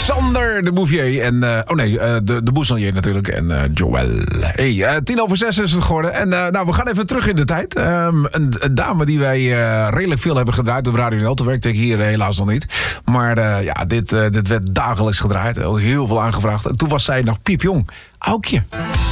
Sander de Bouvier en... de Boezelier natuurlijk en Joël. Hey, 5:10 is het geworden. En we gaan even terug in de tijd. Een dame die wij redelijk veel hebben gedraaid op Radio NL. Toen werkte ik hier helaas nog niet. Maar dit werd dagelijks gedraaid. Heel veel aangevraagd. En toen was zij nog piepjong. Aukje.